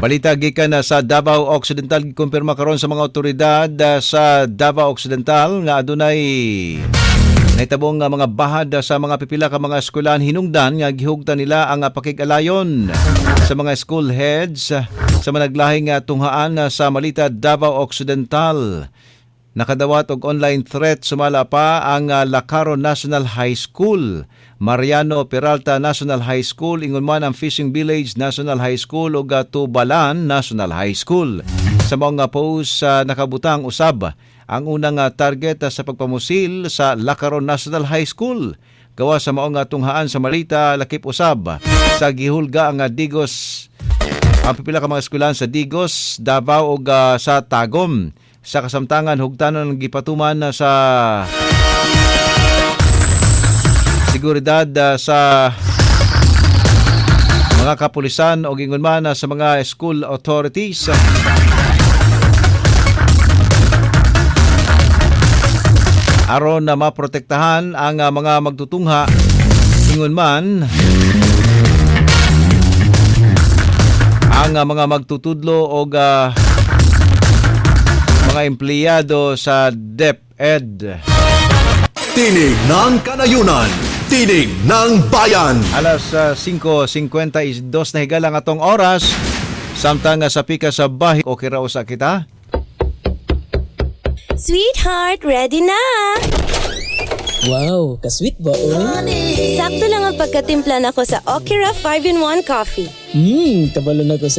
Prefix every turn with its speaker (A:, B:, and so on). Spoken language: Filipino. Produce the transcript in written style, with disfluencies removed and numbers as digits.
A: Balita gikan sa Davao Occidental gikumpirma karon sa mga otoridad sa Davao Occidental nga adunay nahitabong mga bahad sa mga pipila ka mga eskwelahan hinungdan nga gihugtan nila ang pakig-alayon sa mga school heads sa managlahing tunghaan sa Malita, Davao Occidental. Nakadawat og online threat sumala pa ang Lacaro National High School, Mariano Peralta National High School, ingon man ang Fishing Village National High School ug Tubalan National High School. Sa mga post nakabutang usab ang unang target sa pagpamusil sa Lacaro National High School. Gawa sa maong tunghaan sa Malita, lakip usab sa gihulga ang Digos, ang pipila ka mga eskwelahan sa Digos, Davao ug sa Tagum. Sa kasamtangan, hugtanan ng gipatuman sa seguridad sa mga kapulisan o gingon man sa mga school authorities. Aron na maprotektahan ang mga magtutungha, gingon man ang mga magtutudlo o mga empleyado sa DepEd.
B: Tinig ng Kanayunan, Tinig ng Bayan.
A: Alas 5:52 na higalang atong oras. Samtang sa pika sa bahay, okay raw sa kita?
C: Sweetheart, ready na!
D: Wow, ka-sweet ba, oy?
C: Sakto lang ang pagkatimpla nako sa Okira 5-in-1 coffee.
D: Kabalo na ko sa